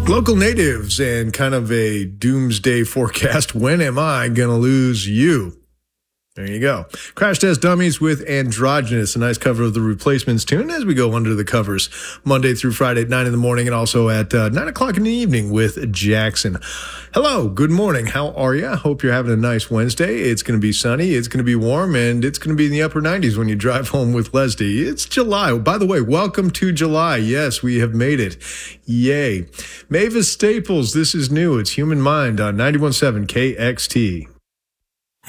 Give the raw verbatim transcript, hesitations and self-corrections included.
Local natives and kind of a doomsday forecast. When am I going to lose you? There you go. Crash Test Dummies with Androgynous, a nice cover of the Replacements tune as we go under the covers Monday through Friday at nine in the morning and also at uh, nine o'clock in the evening with Jackson. Hello, good morning. How are you? I hope you're having a nice Wednesday. It's going to be sunny, it's going to be warm, and it's going to be in the upper nineties when you drive home with Leslie. It's July. By the way, welcome to July. Yes, we have made it. Yay. Mavis Staples, this is new. It's Human Mind on ninety-one point seven K X T.